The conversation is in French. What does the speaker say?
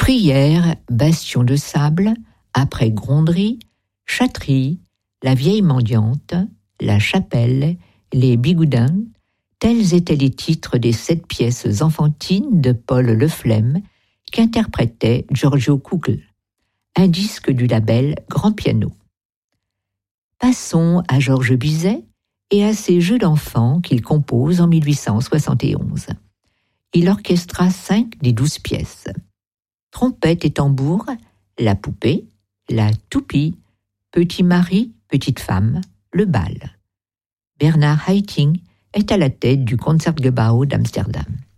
Prière, Bastion de sable, après Gronderie, Chatterie, La vieille mendiante, La chapelle, Les bigoudins, tels étaient les titres des 7 pièces enfantines de Paul Leflemme qu'interprétait Giorgio Kugel, un disque du label Grand Piano. Passons à Georges Bizet et à ses jeux d'enfants qu'il compose en 1871. Il orchestra 5 des 12 pièces. Trompette et tambour, La poupée, La toupie, Petit mari, petite femme, Le bal. Bernard Haitink est à la tête du Concertgebouw d'Amsterdam.